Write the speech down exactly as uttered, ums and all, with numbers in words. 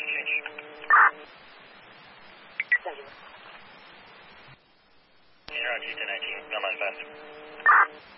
change. Zero two ten nineteen, come on fast.